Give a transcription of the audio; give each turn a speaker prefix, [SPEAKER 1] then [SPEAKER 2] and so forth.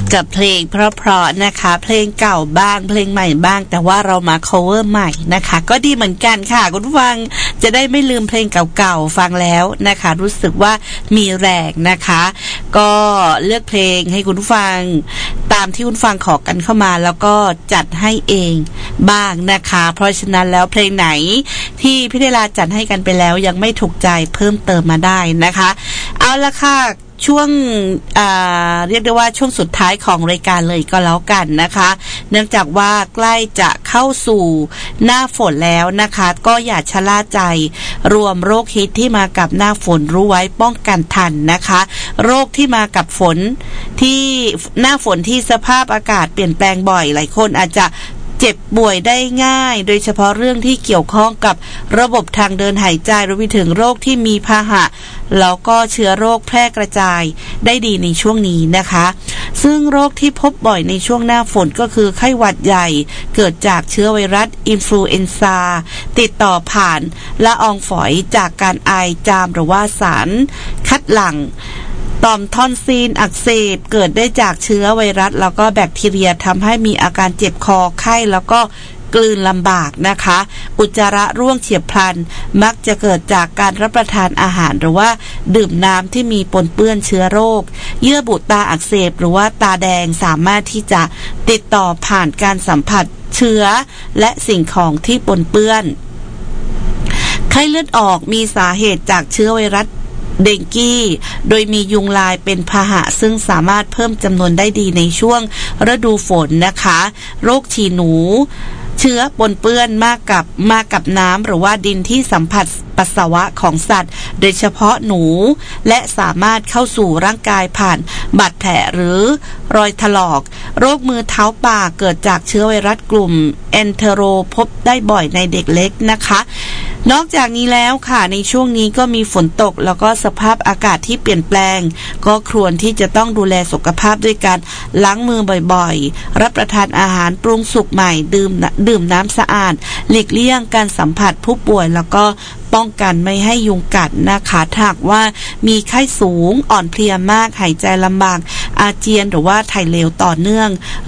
[SPEAKER 1] กับเพลงเพราะๆนะคะเพลงเก่าบ้างเพลงใหม่บ้างแต่ว่าเรามา cover ใหม่นะคะก็ดีเหมือนกันค่ะคุณผู้ฟังจะได้ไม่ลืมเพลงเก่าๆฟังแล้วนะคะรู้สึกว่ามีแรงนะคะก็เลือกเพลงให้คุณผู้ฟังตามที่คุณฟังขอกันเข้ามาแล้วก็จัดให้เองบ้างนะคะเพราะฉะนั้นแล้วเพลงไหนที่พี่เดลาจัดให้กันไปแล้วยังไม่ถูกใจเพิ่มเติมมาได้นะคะเอาละค่ะช่วงเรียกได้ว่าช่วงสุดท้ายของรายการเลยก็แล้วกันนะคะเนื่องจากว่าใกล้จะเข้าสู่หน้าฝนแล้วนะคะก็อย่าชะล่าใจรวมโรคฮิตที่มากับหน้าฝนรู้ไว้ป้องกันทันนะคะโรคที่มากับฝนที่หน้าฝนที่สภาพอากาศเปลี่ยนแปลงบ่อยหลายคนอาจจะเจ็บป่วยได้ง่ายโดยเฉพาะเรื่องที่เกี่ยวข้องกับระบบทางเดินหายใจรวมไปถึงโรคที่มีพาหะแล้วก็เชื้อโรคแพร่กระจายได้ดีในช่วงนี้นะคะซึ่งโรคที่พบบ่อยในช่วงหน้าฝนก็คือไข้หวัดใหญ่เกิดจากเชื้อไวรัสอินฟลูเอนซาติดต่อผ่านละอองฝอยจากการไอจามหรือว่าสารคัดหลั่งต่อมทอนซิลอักเสบเกิดได้จากเชื้อไวรัสแล้วก็แบคทีเรียทำให้มีอาการเจ็บคอไข้แล้วก็กลืนลำบากนะคะอุจจาระร่วงเฉียบพลันมักจะเกิดจากการรับประทานอาหารหรือว่าดื่มน้ำที่มีปนเปื้อนเชื้อโรคเยื่อบุตาอักเสบหรือว่าตาแดงสามารถที่จะติดต่อผ่านการสัมผัสเชื้อและสิ่งของที่ปนเปื้อนไข้เลือดออกมีสาเหตุจากเชื้อไวรัสเดงกี้โดยมียุงลายเป็นพาหะซึ่งสามารถเพิ่มจำนวนได้ดีในช่วงฤดูฝนนะคะโรคฉี่หนูเชื้อปนเปื้อนมากับน้ำหรือว่าดินที่สัมผัสปัสสาวะของสัตว์โดยเฉพาะหนูและสามารถเข้าสู่ร่างกายผ่านบาดแผลหรือรอยถลอกโรคมือเท้าปากเกิดจากเชื้อไวรัสกลุ่มแอนเทโรพบได้บ่อยในเด็กเล็กนะคะนอกจากนี้แล้วค่ะในช่วงนี้ก็มีฝนตกแล้วก็สภาพอากาศที่เปลี่ยนแปลงก็ควรที่จะต้องดูแลสุขภาพด้วยการล้างมือบ่อยๆรับประทานอาหารปรุงสุกใหม่ดื่มน้ำสะอาดหลีกเลี่ยงการสัมผัสผู้ป่วยแล้วก็ป้องกันไม่ให้ยุงกัดนะคะถ้าหากว่ามีไข้สูงอ่อนเพลียมากหายใจลำบากอาเจียนหรือว่าถ่ายเหลวต่อเนื่อง